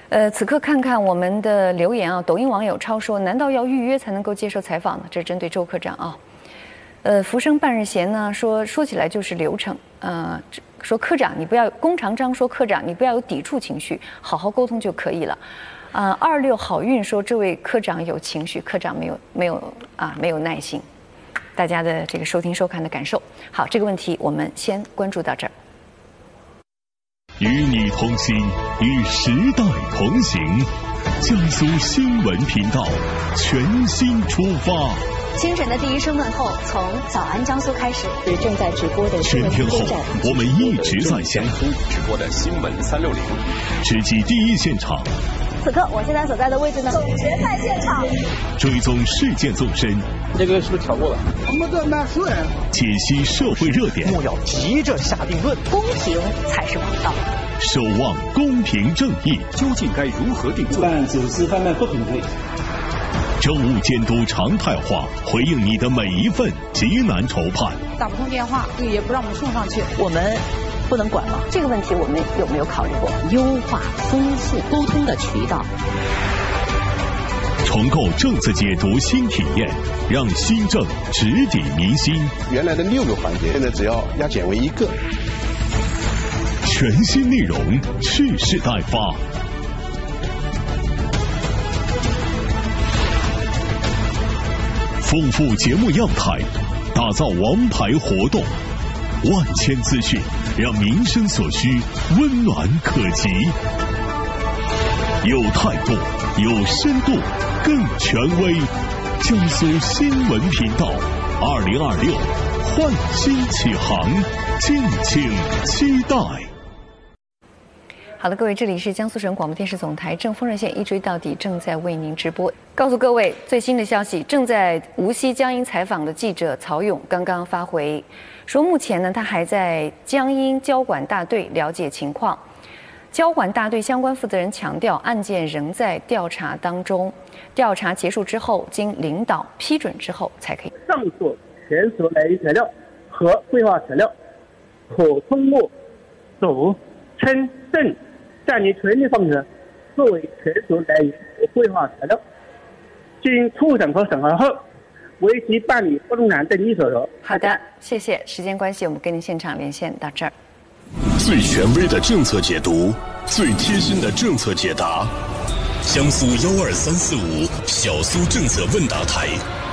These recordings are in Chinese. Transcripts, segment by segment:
此刻看看我们的留言啊，抖音网友超说：“难道要预约才能够接受采访呢？”这是针对周科长啊。浮生半日闲呢说起来就是流程，说科长你不要弓长张，说科长你不要有抵触情绪，好好沟通就可以了。26好运说这位科长有情绪，科长没有耐心。大家的这个收听收看的感受。好，这个问题我们先关注到这儿。 与你同行，与时代同行。江苏新闻频道全新出发。 清晨的第一声问候，从早安江苏开始。正在直播的新闻全天候，我们一直在江苏直播的新闻360， 直击第一现场。 此刻我现在所在的位置呢，总决赛现场， 追踪事件纵深。 这个是不是调过了？ 我们这蛮熟人。 解析社会热点， 莫要急着下定论， 公平才是王道。 守望公平正义， 究竟该如何定论？ 办走私贩卖不平对。 政务监督常态化，回应你的每一份急难愁盼。 打不通电话，也不让我们送上去， 我们不能管吗？这个问题我们有没有考虑过优化、丰富沟通的渠道？ 重构政策解读新体验，让新政直抵民心。 原来的6个环节，现在只要压减为1个。 全新内容，蓄势待发。丰富节目样态，打造王牌活动，万千资讯，让民生所需温暖可及，有态度，有深度，更权威。江苏新闻频道2026焕新启航，敬请期待。 好的，各位，这里是江苏省广播电视总台正风热线一追到底，正在为您直播。告诉各位最新的消息，正在无锡江阴采访的记者曹勇刚刚发回，说目前呢，他还在江阴交管大队了解情况。交管大队相关负责人强调，案件仍在调查当中，调查结束之后，经领导批准之后才可以。 上述全属来源材料和绘画材料，可通过组、称、证占领权利范围作为全属来源和绘画材料，经初审和审核后，为其办理不动产登记手续。 好的，谢谢。时间关系，我们跟您现场连线到这儿。 最权威的政策解读，最贴心的政策解答。江苏12345小苏政策问答台。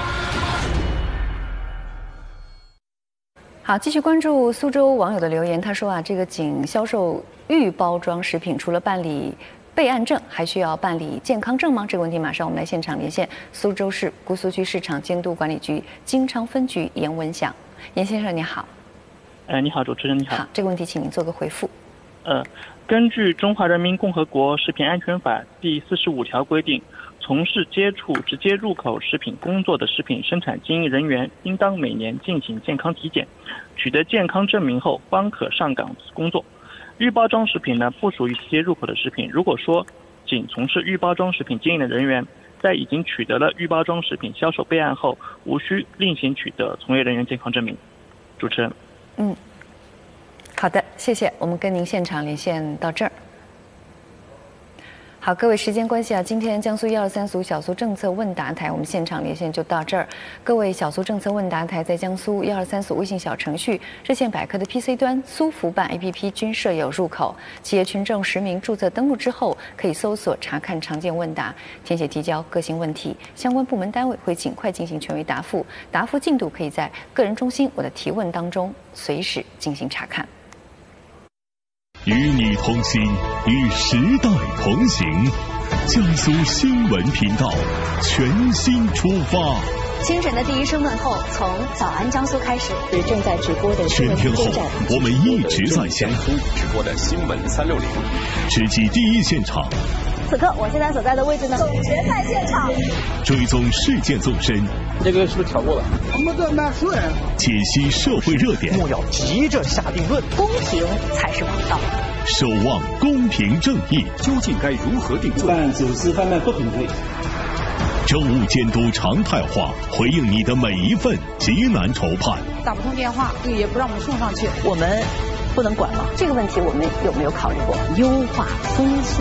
好，继续关注苏州网友的留言。他说这个仅销售预包装食品，除了办理备案证，还需要办理健康证吗？这个问题马上我们来现场连线苏州市姑苏区市场监督管理局金昌分局严文祥。严先生你好。 你好，主持人你好。 好，这个问题请您做个回复。 根据《中华人民共和国食品安全法》第45条规定，从事接触直接入口食品工作的食品生产经营人员，应当每年进行健康体检，取得健康证明后方可上岗工作。预包装食品呢，不属于直接入口的食品。如果说仅从事预包装食品经营的人员，在已经取得了预包装食品销售备案后，无需另行取得从业人员健康证明。主持人。 好的，谢谢。我们跟您现场连线到这儿。好，各位，时间关系今天江苏12345小苏政策问答台我们现场连线就到这儿。各位，小苏政策问答台在江苏12345微信小程序、热线百科的 PC 端、苏福办 APP 均设有入口。企业群众实名注册登录之后，可以搜索查看常见问答，填写提交个性问题，相关部门单位会尽快进行权威答复。答复进度可以在个人中心我的提问当中随时进行查看。 与你同行，与时代同行。江苏新闻频道全新出发。 清晨的第一声问候，从早安江苏开始。正在直播的新闻全天候，我们一直在江苏直播的新闻360， 直击第一现场。 此刻我现在所在的位置呢，总决赛现场， 追踪事件纵深。 这个是不是调过了？ 我们这蛮熟人。 解析社会热点， 莫要急着下定论， 公平才是王道。 守望公平正义， 究竟该如何定论？ 办走私贩卖不平对。 政务监督常态化，回应你的每一份急难愁盼。 打不通电话，也不让我们送上去， 我们不能管吗？这个问题我们有没有考虑过优化、丰富